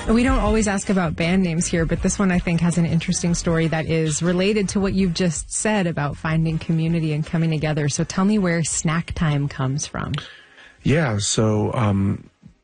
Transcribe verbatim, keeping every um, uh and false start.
We don't always ask about band names here, but this one I think has an interesting story that is related to what you've just said about finding community and coming together. So tell me where Snack Time comes from. Yeah, so um,